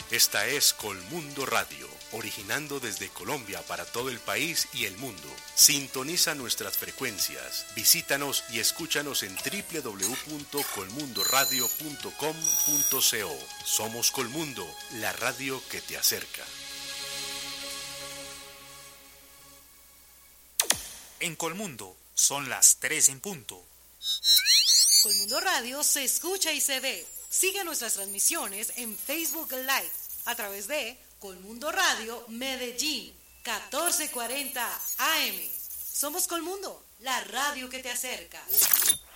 Esta es Colmundo Radio, originando desde Colombia para todo el país y el mundo. Sintoniza nuestras frecuencias, visítanos y escúchanos en www.colmundoradio.com.co. Somos Colmundo, la radio que te acerca. En Colmundo son las 3 en punto. Colmundo Radio se escucha y se ve. Sigue nuestras transmisiones en Facebook Live a través de Colmundo Radio Medellín, 1440 AM. Somos Colmundo, la radio que te acerca.